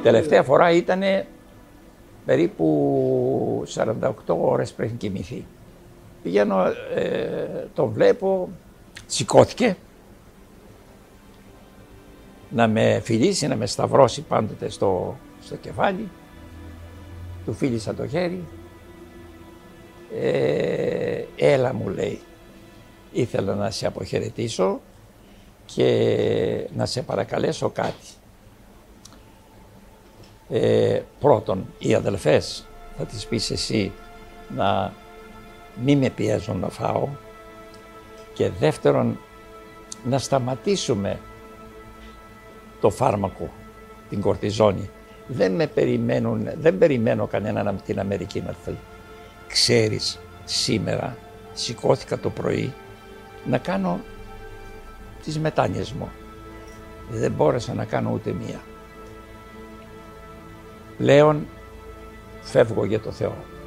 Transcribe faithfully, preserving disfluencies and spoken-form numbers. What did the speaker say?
Τελευταία φορά ήταν περίπου σαράντα οκτώ ώρες πριν κοιμηθεί. Πηγαίνω, ε, τον βλέπω, σηκώθηκε να με φιλήσει, να με σταυρώσει πάντοτε στο, στο κεφάλι. Του φίλησα το χέρι. Ε, έλα, μου λέει, ήθελα να σε αποχαιρετήσω και να σε παρακαλέσω κάτι. Ε, πρώτον, οι αδελφές θα τις πεις εσύ να μην με πιέζουν να φάω, και δεύτερον να σταματήσουμε το φάρμακο, την κορτιζόνη. Δεν με περιμένουν, δεν περιμένω κανέναν από την Αμερική να έρθει. Ξέρεις, σήμερα σηκώθηκα το πρωί να κάνω τις μετάνοιες μου. Δεν μπόρεσα να κάνω ούτε μία. Πλέον φεύγω για το Θεό.